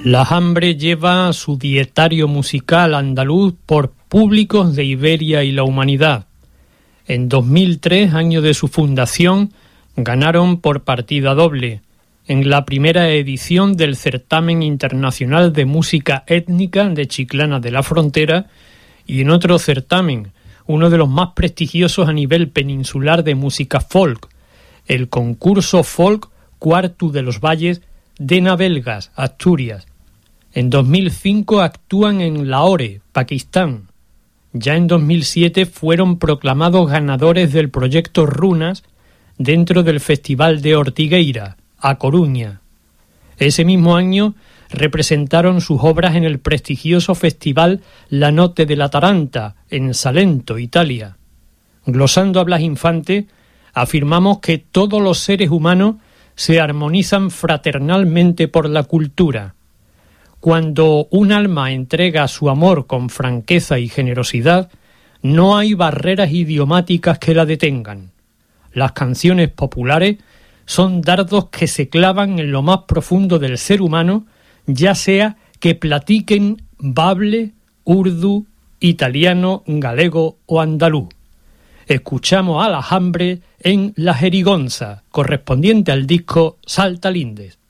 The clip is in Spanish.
La Hambre lleva su dietario musical andaluz por públicos de Iberia y la humanidad. En 2003, año de su fundación, ganaron por partida doble en la primera edición del Certamen Internacional de Música Étnica de Chiclana de la Frontera y en otro certamen, uno de los más prestigiosos a nivel peninsular de música folk, el concurso Folk Cuartu de los Valles de Navelgas, Asturias. En 2005 actúan en Lahore, Pakistán. Ya en 2007 fueron proclamados ganadores del proyecto Runas dentro del Festival de Ortigueira, a Coruña. Ese mismo año representaron sus obras en el prestigioso festival La Notte della Taranta, en Salento, Italia. Glosando a Blas Infante, afirmamos que todos los seres humanos se armonizan fraternalmente por la cultura. Cuando un alma entrega su amor con franqueza y generosidad, no hay barreras idiomáticas que la detengan. Las canciones populares son dardos que se clavan en lo más profundo del ser humano, ya sea que platiquen bable, urdu, italiano, galego o andaluz. Escuchamos a La Hambre en La Jerigonza, correspondiente al disco Salta Lindes.